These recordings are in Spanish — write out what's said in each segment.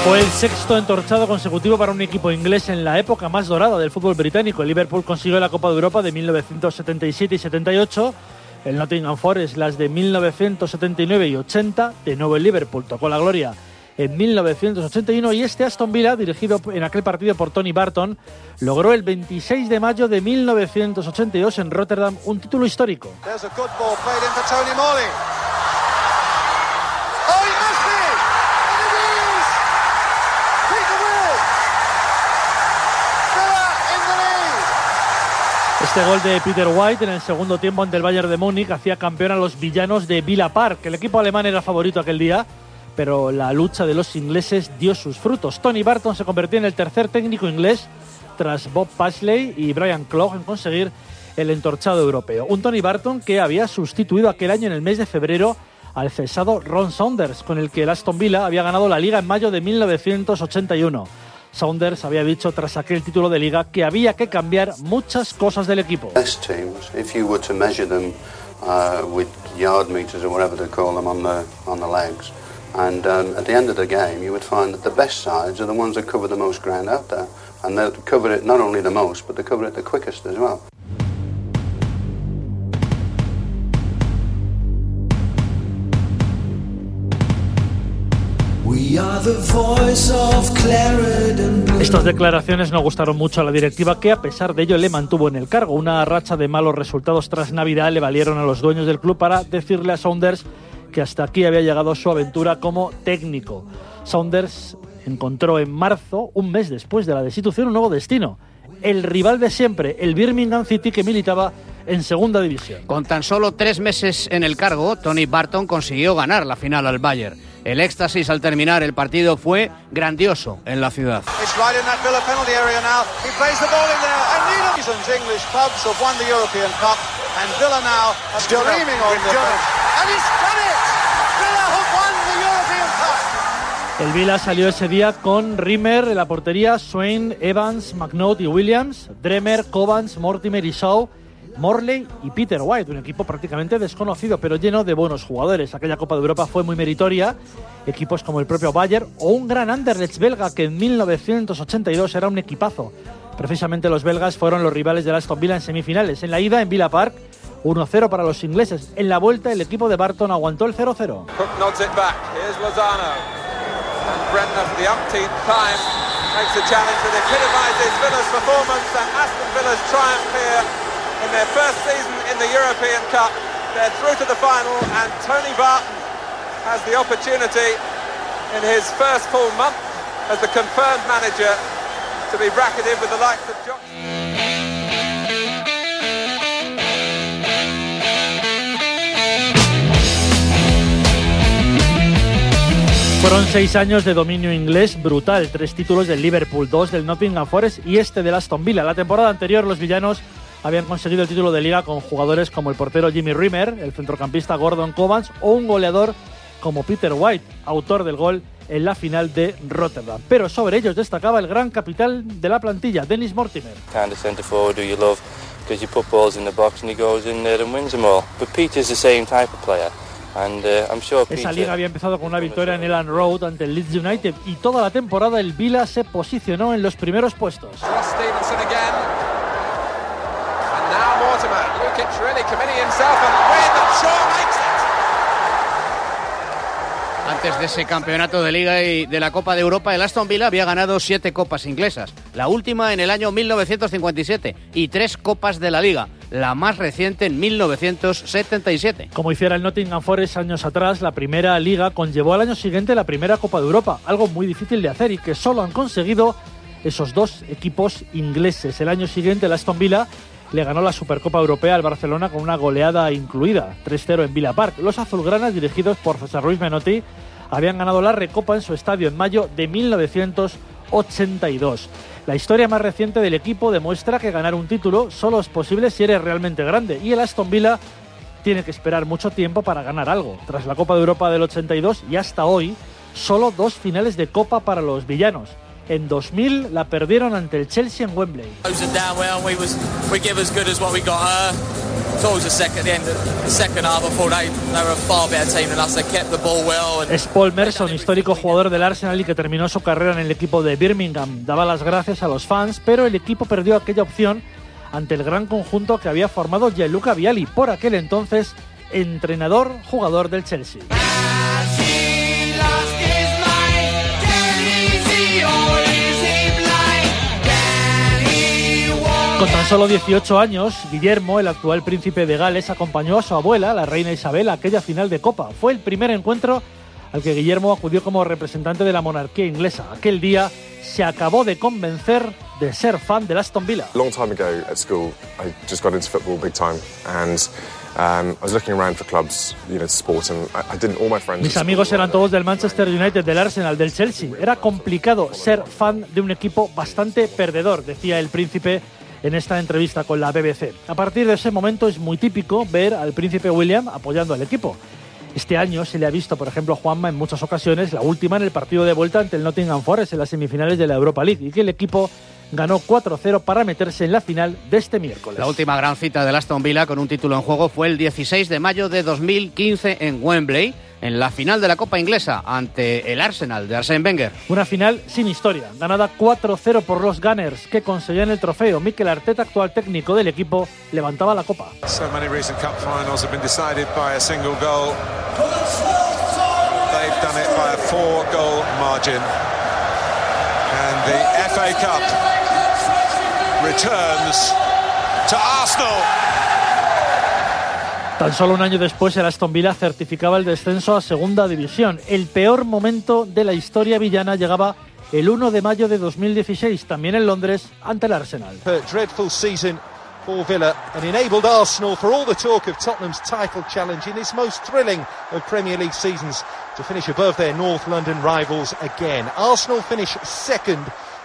Fue el sexto entorchado consecutivo para un equipo inglés en la época más dorada del fútbol británico. El Liverpool consiguió la Copa de Europa de 1977 y 78, el Nottingham Forest las de 1979 y 80, de nuevo el Liverpool tocó la gloria en 1981 y este Aston Villa, dirigido en aquel partido por Tony Barton, logró el 26 de mayo de 1982 en Rotterdam un título histórico. Este gol de Peter White en el segundo tiempo ante el Bayern de Múnich hacía campeón a los villanos de Villa Park. El equipo alemán era favorito aquel día, pero la lucha de los ingleses dio sus frutos. Tony Barton se convirtió en el tercer técnico inglés tras Bob Paisley y Brian Clough en conseguir el entorchado europeo. Un Tony Barton que había sustituido aquel año en el mes de febrero al cesado Ron Saunders, con el que el Aston Villa había ganado la Liga en mayo de 1981. Saunders había dicho tras aquel título de Liga que había que cambiar muchas cosas del equipo. If you were to measure them with yard meters or whatever they call them on the legs, and at the end of the game you would find that the best sides are the ones that cover the most ground out there, and they cover it not only the most, but they cover it the quickest as well. Estas declaraciones no gustaron mucho a la directiva, que a pesar de ello le mantuvo en el cargo. Una racha de malos resultados tras Navidad le valieron a los dueños del club para decirle a Saunders que hasta aquí había llegado su aventura como técnico. Saunders encontró en marzo, un mes después de la destitución, un nuevo destino: el rival de siempre, el Birmingham City, que militaba en segunda división. Con tan solo 3 meses en el cargo, Tony Barton consiguió ganar la final al Bayern. El éxtasis al terminar el partido fue grandioso en la ciudad. El Villa salió ese día con Rimmer en la portería, Swain, Evans, McNaught y Williams, Dremer, Cobans, Mortimer y Shaw, Morley y Peter White, un equipo prácticamente desconocido pero lleno de buenos jugadores. Aquella Copa de Europa fue muy meritoria. Equipos como el propio Bayern o un gran Anderlecht belga que en 1982 era un equipazo. Precisamente los belgas fueron los rivales del Aston Villa en semifinales. En la ida en Villa Park, 1-0 para los ingleses. En la vuelta el equipo de Barton aguantó el 0-0. In their first season in the European Cup, they're through to the final, and Tony Barton has the opportunity in his first full month as the confirmed manager to be bracketed with the likes of John. Fueron 6 años de dominio inglés brutal, 3 títulos del Liverpool, 2 del Nottingham Forest y este del Aston Villa. La temporada anterior los villanos habían conseguido el título de Liga con jugadores como el portero Jimmy Rimmer, el centrocampista Gordon Cobans o un goleador como Peter White, autor del gol en la final de Rotterdam. Pero sobre ellos destacaba el gran capitán de la plantilla, Dennis Mortimer. Kind of centre forward who you love because you put balls in the box and he goes in there and wins them all. But Peter's the same type of player. And, I'm sure Esa liga había empezado con una victoria en Elland Road ante el Leeds United y toda la temporada el Villa se posicionó en los primeros puestos. Antes de ese campeonato de Liga y de la Copa de Europa, el Aston Villa había ganado 7 copas inglesas, la última en el año 1957, y 3 copas de la Liga, la más reciente en 1977. Como hiciera el Nottingham Forest años atrás, la primera Liga conllevó al año siguiente la primera Copa de Europa, algo muy difícil de hacer y que solo han conseguido esos 2 equipos ingleses. El año siguiente el Aston Villa le ganó la Supercopa Europea al Barcelona con una goleada incluida, 3-0 en Villa Park. Los azulgranas, dirigidos por José Ruiz Menotti, habían ganado la Recopa en su estadio en mayo de 1982. La historia más reciente del equipo demuestra que ganar un título solo es posible si eres realmente grande, y el Aston Villa tiene que esperar mucho tiempo para ganar algo. Tras la Copa de Europa del 82 y hasta hoy, solo 2 finales de Copa para los villanos. En 2000 la perdieron ante el Chelsea en Wembley. Es Paul Merson, histórico jugador del Arsenal y que terminó su carrera en el equipo de Birmingham. Daba las gracias a los fans, pero el equipo perdió aquella opción ante el gran conjunto que había formado Gianluca Vialli, por aquel entonces entrenador-jugador del Chelsea. Con tan solo 18 años, Guillermo, el actual príncipe de Gales, acompañó a su abuela, la reina Isabel, a aquella final de Copa. Fue el primer encuentro al que Guillermo acudió como representante de la monarquía inglesa. Aquel día se acabó de convencer de ser fan del Aston Villa. Long time ago at school, I just got into football big time, and I was looking around for clubs, sport, and I didn't. All my friends. Mis amigos eran todos del Manchester United, del Arsenal, del Chelsea. Era complicado ser fan de un equipo bastante perdedor, decía el príncipe en esta entrevista con la BBC. A partir de ese momento es muy típico ver al príncipe William apoyando al equipo. Este año se le ha visto, por ejemplo, a Juanma en muchas ocasiones, la última en el partido de vuelta ante el Nottingham Forest en las semifinales de la Europa League, y que el equipo ganó 4-0 para meterse en la final de este miércoles. La última gran cita del Aston Villa con un título en juego fue el 16 de mayo de 2015 en Wembley, en la final de la Copa Inglesa ante el Arsenal de Arsène Wenger. Una final sin historia, ganada 4-0 por los Gunners, que conseguían el trofeo. Mikel Arteta, actual técnico del equipo, levantaba la copa. So many recent cup finals have been decided by a single goal. They've done it by a 4-goal margin. And the FA Cup returns to Arsenal. Tan solo un año después, el Aston Villa certificaba el descenso a Segunda División. El peor momento de la historia villana llegaba el 1 de mayo de 2016, también en Londres, ante el Arsenal. Dreadful season for Villa and enabled Arsenal, for all the talk of Tottenham's title challenge in its most thrilling of Premier League seasons, to finish above their North London rivals again. Arsenal finish second.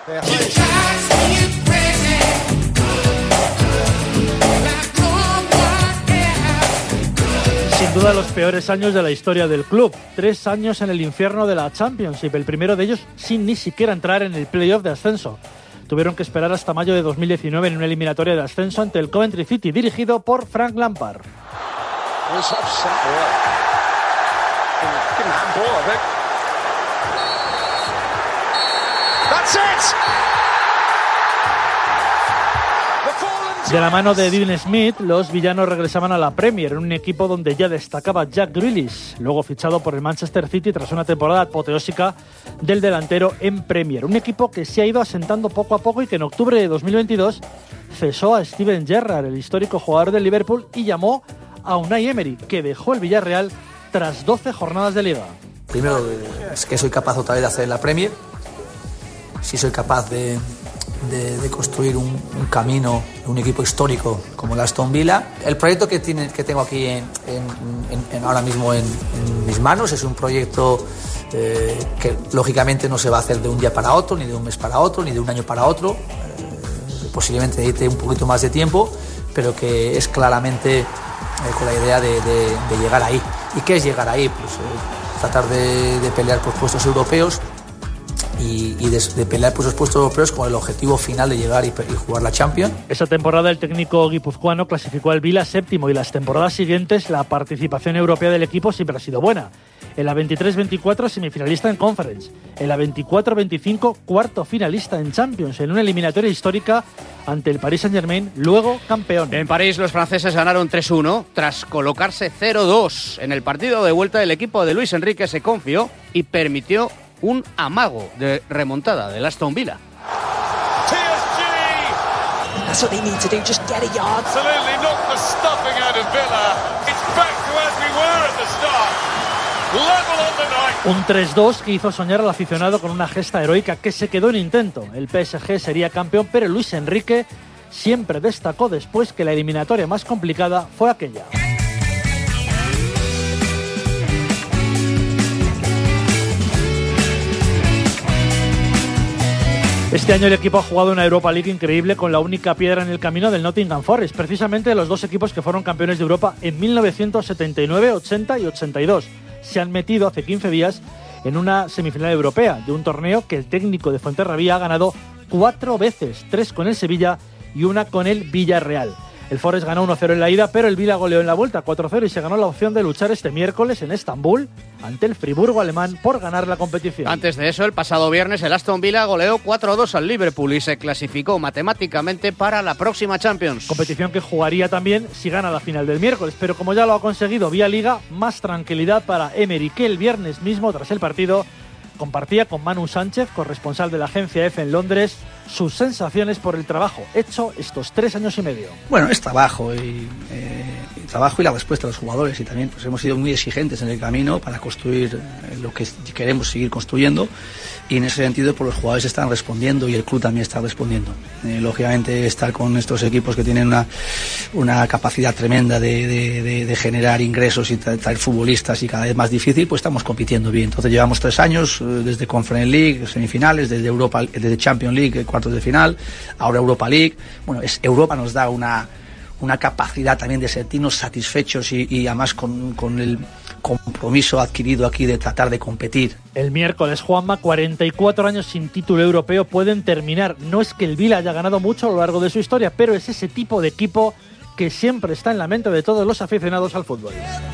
Sin duda los peores años de la historia del club. 3 años en el infierno de la Championship, el primero de ellos sin ni siquiera entrar en el playoff de ascenso. Tuvieron que esperar hasta mayo de 2019 en una eliminatoria de ascenso ante el Coventry City, dirigido por Frank Lampard. De la mano de Dean Smith, los villanos regresaban a la Premier, en un equipo donde ya destacaba Jack Grealish, luego fichado por el Manchester City tras una temporada apoteósica del delantero en Premier. Un equipo que se ha ido asentando poco a poco y que en octubre de 2022 cesó a Steven Gerrard, el histórico jugador del Liverpool, y llamó a Unai Emery, que dejó el Villarreal tras 12 jornadas de Liga. Primero, es que soy capaz otra vez de hacer la Premier, si soy capaz de construir un camino, un equipo histórico como el Aston Villa. El proyecto que tengo aquí ahora mismo en mis manos es un proyecto que lógicamente no se va a hacer de un día para otro, ni de un mes para otro, ni de un año para otro. Posiblemente necesite un poquito más de tiempo, pero que es claramente con la idea de llegar ahí. ¿Y qué es llegar ahí? Pues tratar de pelear por puestos europeos, y de pelear por esos puestos europeos con el objetivo final de llegar y jugar la Champions. Esa temporada el técnico guipuzcoano clasificó al Villa séptimo, y las temporadas siguientes la participación europea del equipo siempre ha sido buena. En la 23-24 semifinalista en Conference, en la 24-25 cuarto finalista en Champions, en una eliminatoria histórica ante el Paris Saint-Germain, luego campeón. En París los franceses ganaron 3-1 tras colocarse 0-2. En el partido de vuelta el equipo de Luis Enrique se confió y permitió un amago de remontada del Aston Villa. That's what they need to do, just get a yard. Absolutely knocked the stuffing out of Villa. It's back to as we were at the start. Level on the night. Un 3-2 que hizo soñar al aficionado con una gesta heroica que se quedó en intento. El PSG sería campeón, pero Luis Enrique siempre destacó después que la eliminatoria más complicada fue aquella. Este año el equipo ha jugado una Europa League increíble, con la única piedra en el camino del Nottingham Forest, precisamente los dos equipos que fueron campeones de Europa en 1979, 80 y 82. Se han metido hace 15 días en una semifinal europea de un torneo que el técnico de Fuenterrabía ha ganado 4 veces, 3 con el Sevilla y 1 con el Villarreal. El Forest ganó 1-0 en la ida, pero el Vila goleó en la vuelta 4-0 y se ganó la opción de luchar este miércoles en Estambul ante el Friburgo alemán por ganar la competición. Antes de eso, el pasado viernes, el Aston Villa goleó 4-2 al Liverpool y se clasificó matemáticamente para la próxima Champions. Competición que jugaría también si gana la final del miércoles, pero como ya lo ha conseguido vía Liga, más tranquilidad para Emery, que el viernes mismo, tras el partido, compartía con Manu Sánchez, corresponsal de la agencia EFE en Londres, sus sensaciones por el trabajo hecho estos 3 años y medio. Bueno, es trabajo y la respuesta de los jugadores, y también pues hemos sido muy exigentes en el camino para construir lo que queremos seguir construyendo, y en ese sentido pues los jugadores están respondiendo y el club también está respondiendo. Lógicamente estar con estos equipos que tienen una capacidad tremenda de generar ingresos y traer futbolistas y cada vez más difícil, pues estamos compitiendo bien. Entonces llevamos 3 años, desde Conference League, semifinales, desde Champions League, cuartos de final, ahora Europa League. Bueno, Europa nos da una capacidad también de sentirnos satisfechos y además con el compromiso adquirido aquí de tratar de competir. El miércoles, Juanma, 44 años sin título europeo pueden terminar. No es que el Vila haya ganado mucho a lo largo de su historia, pero es ese tipo de equipo que siempre está en la mente de todos los aficionados al fútbol.